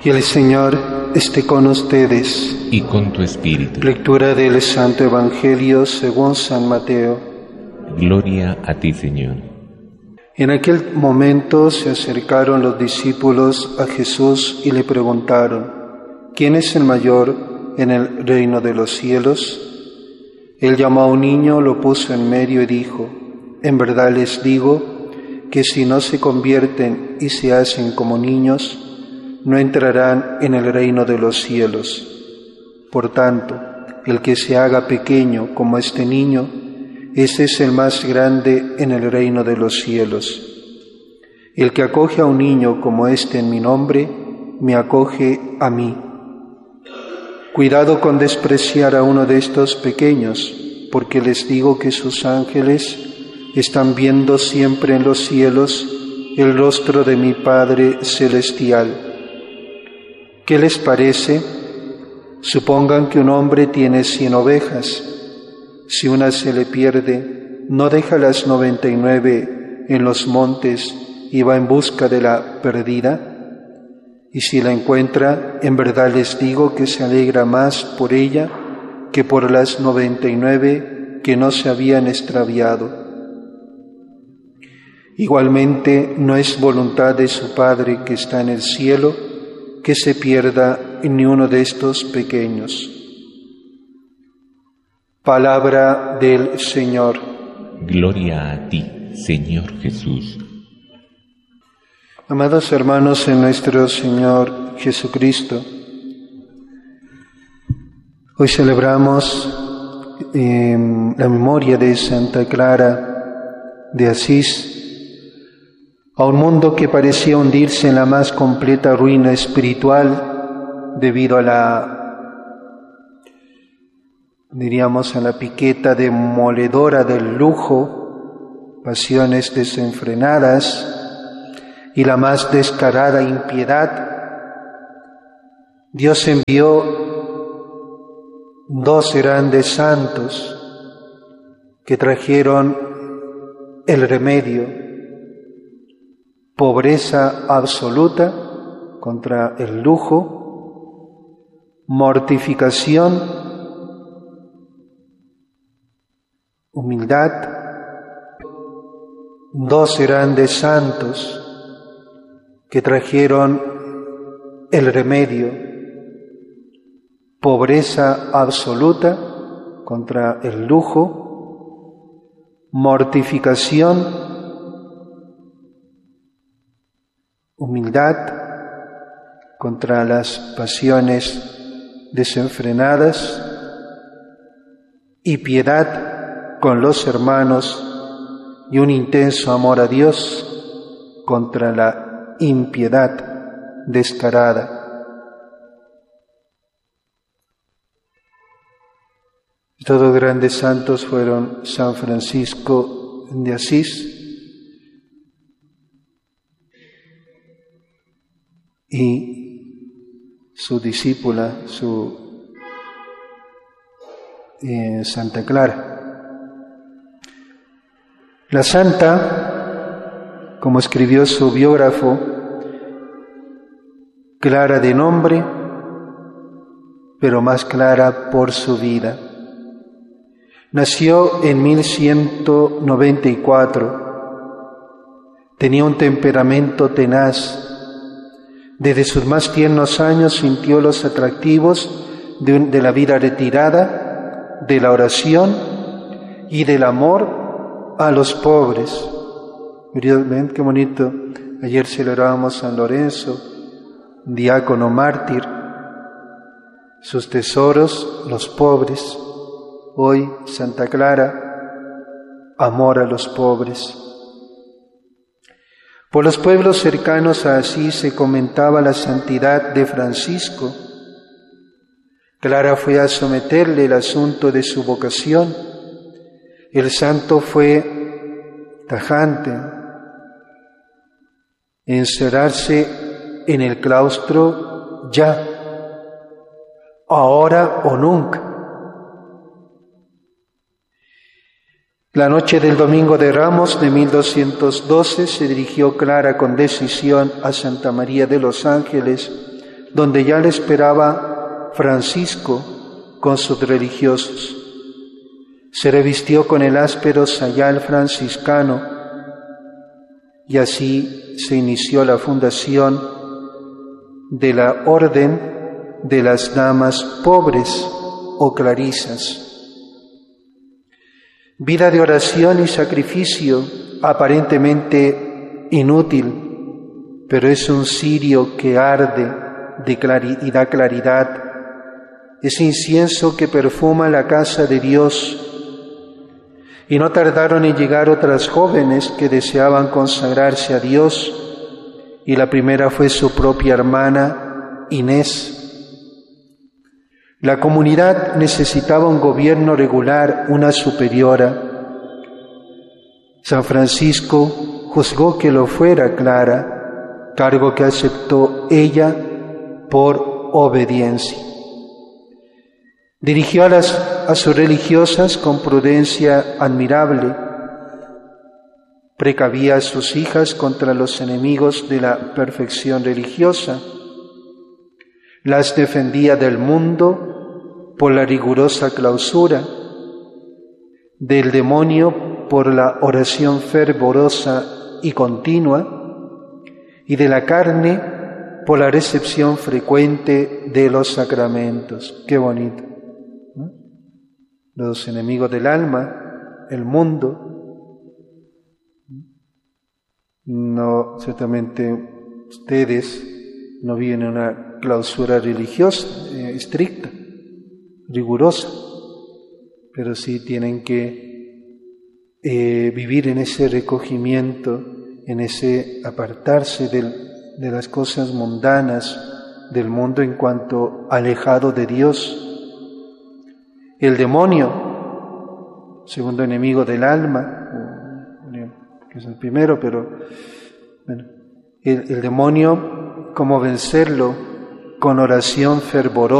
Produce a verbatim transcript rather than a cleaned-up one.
Y el Señor esté con ustedes. Y con tu espíritu. Lectura del Santo Evangelio según San Mateo. Gloria a ti, Señor. En aquel momento se acercaron los discípulos a Jesús y le preguntaron: ¿quién es el mayor en el reino de los cielos? Él llamó a un niño, lo puso en medio y dijo: en verdad les digo que si no se convierten y se hacen como niños, no entrarán en el reino de los cielos. Por tanto, el que se haga pequeño como este niño, ese es el más grande en el reino de los cielos. El que acoge a un niño como este en mi nombre, me acoge a mí. Cuidado con despreciar a uno de estos pequeños, porque les digo que sus ángeles están viendo siempre en los cielos el rostro de mi Padre Celestial. ¿Qué les parece? Supongan que un hombre tiene cien ovejas. Si una se le pierde, no deja las noventa y nueve en los montes y va en busca de la perdida. Y si la encuentra, en verdad les digo que se alegra más por ella que por las noventa y nueve que no se habían extraviado. Igualmente, no es voluntad de su Padre que está en el cielo que se pierda ni uno de estos pequeños. Palabra del Señor. Gloria a ti, Señor Jesús. Amados hermanos en nuestro Señor Jesucristo, hoy celebramos eh, la memoria de Santa Clara de Asís, a un mundo que parecía hundirse en la más completa ruina espiritual debido a la, diríamos, a la piqueta demoledora del lujo, pasiones desenfrenadas y la más descarada impiedad. Dios envió dos grandes santos que trajeron el remedio: pobreza absoluta contra el lujo, mortificación, humildad. Dos grandes santos que trajeron el remedio: pobreza absoluta contra el lujo, mortificación, humildad contra las pasiones desenfrenadas y piedad con los hermanos y un intenso amor a Dios contra la impiedad descarada. Todos grandes santos fueron San Francisco de Asís y su discípula, su eh, Santa Clara. La santa, como escribió su biógrafo, clara de nombre, pero más clara por su vida. Nació en mil ciento noventa y cuatro. Tenía un temperamento tenaz. Desde sus más tiernos años sintió los atractivos de, un, de la vida retirada, de la oración y del amor a los pobres. Ven qué bonito. Ayer celebrábamos San Lorenzo, diácono mártir. Sus tesoros, los pobres. Hoy, Santa Clara, amor a los pobres. Por los pueblos cercanos a Asís se comentaba la santidad de Francisco. Clara fue a someterle el asunto de su vocación. El santo fue tajante: encerrarse en el claustro ya, ahora o nunca. La noche del Domingo de Ramos de mil doscientos doce se dirigió Clara con decisión a Santa María de los Ángeles, donde ya le esperaba Francisco con sus religiosos. Se revistió con el áspero sayal franciscano y así se inició la fundación de la Orden de las Damas Pobres o Clarisas. Vida de oración y sacrificio aparentemente inútil, pero es un cirio que arde de clari- y da claridad, es incienso que perfuma la casa de Dios. Y no tardaron en llegar otras jóvenes que deseaban consagrarse a Dios, y la primera fue su propia hermana Inés. La comunidad necesitaba un gobierno regular, una superiora. San Francisco juzgó que lo fuera Clara, cargo que aceptó ella por obediencia. Dirigió a, las, a sus religiosas con prudencia admirable, precavía a sus hijas contra los enemigos de la perfección religiosa, las defendía del mundo por la rigurosa clausura, del demonio por la oración fervorosa y continua, y de la carne por la recepción frecuente de los sacramentos. Qué bonito, ¿no? Los enemigos del alma, el mundo. No, ciertamente ustedes no viven en una clausura religiosa eh, estricta, rigurosa, pero sí tienen que eh, vivir en ese recogimiento, en ese apartarse del, de las cosas mundanas del mundo en cuanto alejado de Dios. El demonio, segundo enemigo del alma, que es el primero, pero bueno, el, el demonio, ¿cómo vencerlo? Con oración fervorosa.